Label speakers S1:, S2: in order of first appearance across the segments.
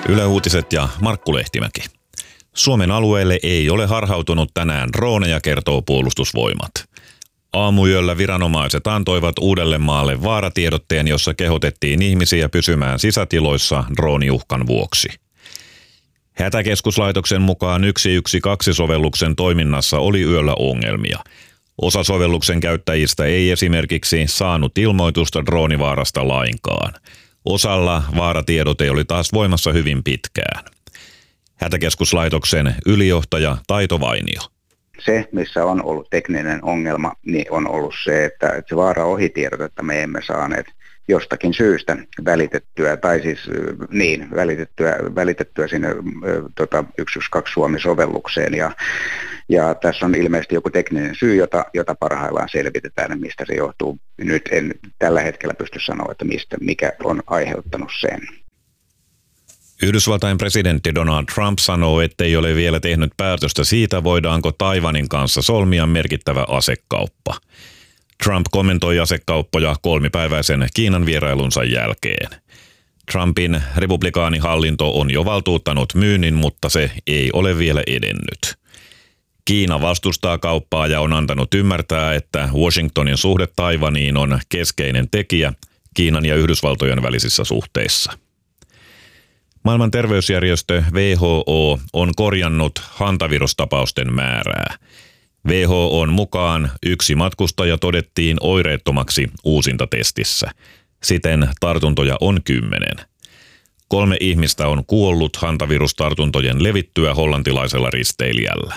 S1: Yle Uutiset ja Markku Lehtimäki. Suomen alueelle ei ole harhautunut tänään droneja, kertoo Puolustusvoimat. Aamuyöllä viranomaiset antoivat Uudellemaalle vaaratiedotteen, jossa kehotettiin ihmisiä pysymään sisätiloissa drooniuhkan vuoksi. Hätäkeskuslaitoksen mukaan 112-sovelluksen toiminnassa oli yöllä ongelmia. Osa sovelluksen käyttäjistä ei esimerkiksi saanut ilmoitusta droonivaarasta lainkaan. Osalla vaaratiedote oli taas voimassa hyvin pitkään. Hätäkeskuslaitoksen ylijohtaja Taito Vainio.
S2: Se, missä on ollut tekninen ongelma, niin on ollut se, että se vaara-ohitiedotetta me emme saaneet jostakin syystä välitettyä, tai siis välitettyä sinne 112 Suomi-sovellukseen. Ja tässä on ilmeisesti joku tekninen syy, jota parhaillaan selvitetään, mistä se johtuu. Nyt en tällä hetkellä pysty sanoa, että mikä on aiheuttanut sen.
S1: Yhdysvaltain presidentti Donald Trump sanoo, ettei ole vielä tehnyt päätöstä siitä, voidaanko Taiwanin kanssa solmia merkittävä asekauppa. Trump kommentoi asekauppoja 3-päiväisen Kiinan vierailunsa jälkeen. Trumpin republikaanihallinto on jo valtuuttanut myynnin, mutta se ei ole vielä edennyt. Kiina vastustaa kauppaa ja on antanut ymmärtää, että Washingtonin suhde Taiwaniin on keskeinen tekijä Kiinan ja Yhdysvaltojen välisissä suhteissa. Maailman terveysjärjestö WHO on korjannut hantavirustapausten määrää. WHO:n mukaan 1 matkustaja todettiin oireettomaksi uusintatestissä. Siten tartuntoja on 10. 3 ihmistä on kuollut hantavirustartuntojen levittyä hollantilaisella risteilijällä.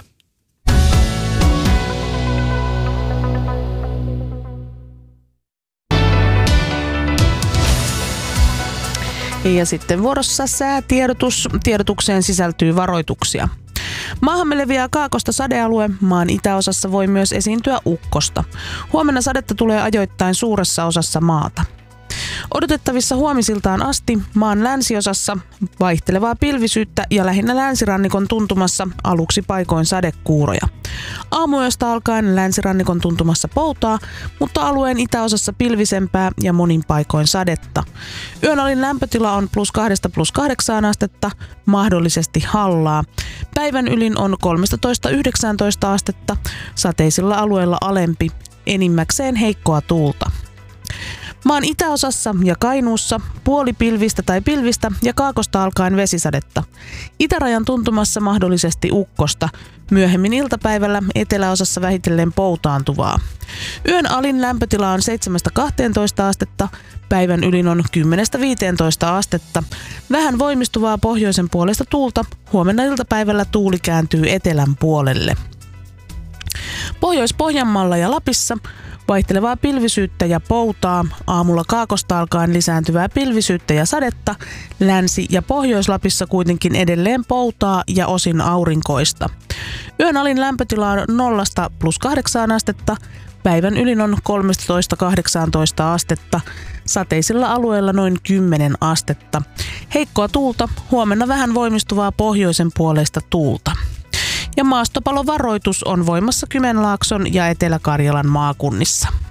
S3: Ja sitten vuorossa säätiedotus. Tiedotukseen sisältyy varoituksia. Maahamme leviää kaakosta sadealue. Maan itäosassa voi myös esiintyä ukkosta. Huomenna sadetta tulee ajoittain suuressa osassa maata. Odotettavissa huomisiltaan asti maan länsiosassa vaihtelevaa pilvisyyttä ja lähinnä länsirannikon tuntumassa aluksi paikoin sadekuuroja. Aamuyöstä alkaen länsirannikon tuntumassa poutaa, mutta alueen itäosassa pilvisempää ja monin paikoin sadetta. Yön alin lämpötila on +2–+8 astetta, mahdollisesti hallaa. Päivän ylin on 13–19 astetta, sateisilla alueilla alempi, enimmäkseen heikkoa tuulta. Maan itäosassa ja Kainuussa puolipilvistä tai pilvistä ja kaakosta alkaen vesisadetta. Itärajan tuntumassa mahdollisesti ukkosta. Myöhemmin iltapäivällä eteläosassa vähitellen poutaantuvaa. Yön alin lämpötila on 7–12 astetta, päivän ylin on 10–15 astetta. Vähän voimistuvaa pohjoisen puolesta tuulta, huomenna iltapäivällä tuuli kääntyy etelän puolelle. Pohjois-Pohjanmaalla ja Lapissa vaihtelevaa pilvisyyttä ja poutaa, aamulla kaakosta alkaen lisääntyvää pilvisyyttä ja sadetta, Länsi- ja Pohjois-Lapissa kuitenkin edelleen poutaa ja osin aurinkoista. Yön alin lämpötila on 0–+8 astetta, päivän ylin on 13–18 astetta, sateisilla alueilla noin 10 astetta. Heikkoa tuulta, huomenna vähän voimistuvaa pohjoisen puoleista tuulta. Ja maastopalovaroitus on voimassa Kymenlaakson ja Etelä-Karjalan maakunnissa.